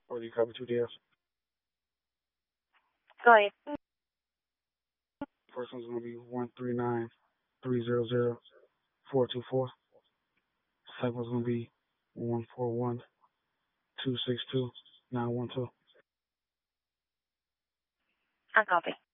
Or do you copy 2DS? Go ahead. First one's going to be 139-300-424. Second one's going to be 141-262-912. I copy.